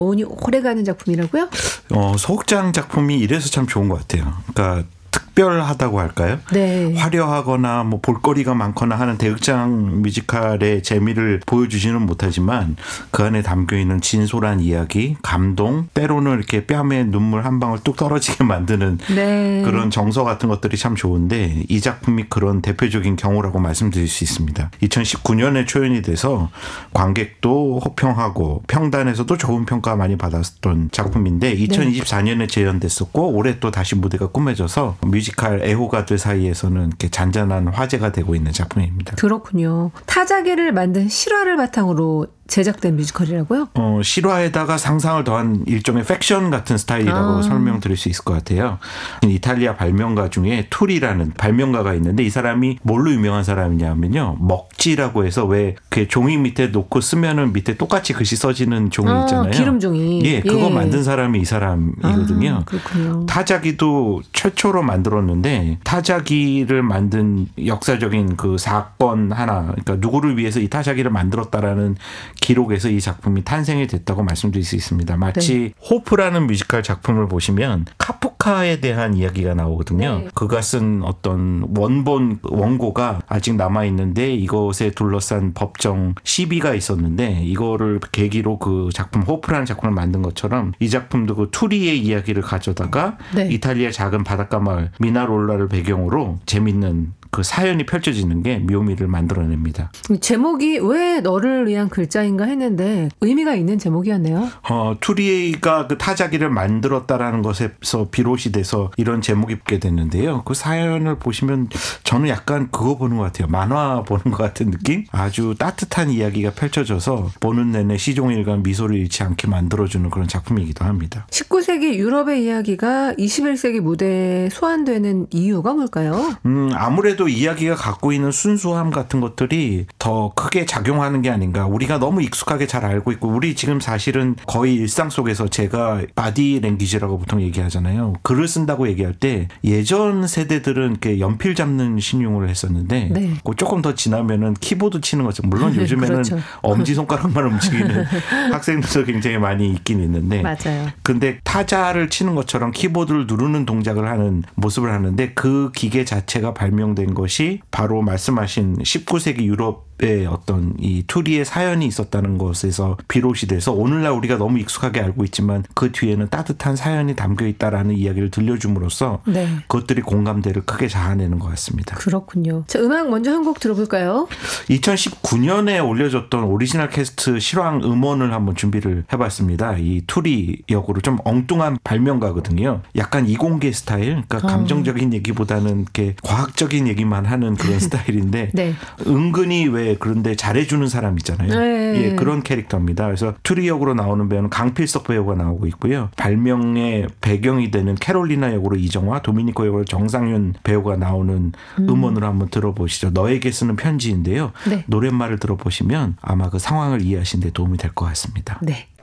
오은이 오래가는 작품이라고요? 소극장 작품이 이래서 참 좋은 것 같아요. 그러니까 특별하다고 할까요? 네. 화려하거나 뭐 볼거리가 많거나 하는 대극장 뮤지컬의 재미를 보여주지는 못하지만 그 안에 담겨있는 진솔한 이야기, 감동, 때로는 이렇게 뺨에 눈물 한 방울 뚝 떨어지게 만드는 네. 그런 정서 같은 것들이 참 좋은데 이 작품이 그런 대표적인 경우라고 말씀드릴 수 있습니다. 2019년에 초연이 돼서 관객도 호평하고 평단에서도 좋은 평가 많이 받았던 작품인데 2024년에 재연됐었고 올해 또 다시 무대가 꾸며져서 뮤지컬 애호가들 사이에서는 이렇게 잔잔한 화제가 되고 있는 작품입니다. 그렇군요. 타자기를 만든 실화를 바탕으로 제작된 뮤지컬이라고요? 실화에다가 상상을 더한 일종의 팩션 같은 스타일이라고 설명드릴 수 있을 것 같아요. 이탈리아 발명가 중에 툴이라는 발명가가 있는데 이 사람이 뭘로 유명한 사람이냐면요. 먹지라고 해서 왜 그 종이 밑에 놓고 쓰면은 밑에 똑같이 글씨 써지는 종이 있잖아요. 기름종이. 예, 그거 만든 사람이 이 사람이거든요. 그렇군요. 타자기도 최초로 만들었는데 타자기를 만든 역사적인 그 사건 하나, 그러니까 누구를 위해서 이 타자기를 만들었다라는 기록에서 이 작품이 탄생이 됐다고 말씀드릴 수 있습니다. 마치 호프라는 뮤지컬 작품을 보시면 카프카에 대한 이야기가 나오거든요. 그가 쓴 어떤 원고가 아직 남아있는데 이것에 둘러싼 법정 시비가 있었는데 이거를 계기로 그 작품 호프라는 작품을 만든 것처럼 이 작품도 그 투리의 이야기를 가져다가 이탈리아 작은 바닷가 마을 미나롤라를 배경으로 재밌는 그 사연이 펼쳐지는 게 묘미를 만들어냅니다. 제목이 왜 너를 위한 글자인가 했는데 의미가 있는 제목이었네요. 투리가 그 타자기를 만들었다라는 것에서 비롯이 돼서 이런 제목이 붙게 됐는데요. 그 사연을 보시면 저는 약간 그거 보는 것 같아요. 만화 보는 것 같은 느낌? 아주 따뜻한 이야기가 펼쳐져서 보는 내내 시종일관 미소를 잃지 않게 만들어주는 그런 작품이기도 합니다. 19세기 유럽의 이야기가 21세기 무대에 소환되는 이유가 뭘까요? 아무래도 이야기가 갖고 있는 순수함 같은 것들이 더 크게 작용하는 게 아닌가. 우리가 너무 익숙하게 잘 알고 있고 우리 지금 사실은 거의 일상 속에서 제가 바디 랭귀지라고 보통 얘기하잖아요. 글을 쓴다고 얘기할 때 예전 세대들은 이렇게 연필 잡는 신용을 했었는데 조금 더 지나면은 키보드 치는 거죠. 물론 요즘에는 그렇죠. 엄지손가락만 움직이는 학생들도 굉장히 많이 있긴 있는데 맞아요. 근데 타자를 치는 것처럼 키보드를 누르는 동작을 하는 모습을 하는데 그 기계 자체가 발명된 것이 바로 말씀하신 19세기 유럽의 어떤 이 투리의 사연이 있었다는 것에서 비롯이 돼서 오늘날 우리가 너무 익숙하게 알고 있지만 그 뒤에는 따뜻한 사연이 담겨 있다라는 이야기를 들려줌으로써 그것들이 공감대를 크게 자아내는 것 같습니다. 그렇군요. 자, 음악 먼저 한 곡 들어볼까요? 2019년에 올려졌던 오리지널 캐스트 실황 음원을 한번 준비를 해봤습니다. 이 투리 역으로 좀 엉뚱한 발명가거든요. 약간 이공계 스타일, 그러니까 감정적인 얘기보다는 이렇게 과학적인 얘기만 하는 그런 스타일인데 은근히 왜 그런데 잘해주는 사람 있잖아요. 예, 그런 캐릭터입니다. 그래서 투리 역으로 나오는 배우는 강필석 배우가 나오고 있고요. 발명의 배경이 되는 캐롤리나 역으로 이정화, 도미니코 역으로 정상윤 배우가 나오는 음원으로 한번 들어보시죠. 너에게 쓰는 편지인데요. 노랫말을 들어보시면 아마 그 상황을 이해하시는 데 도움이 될 것 같습니다. 네.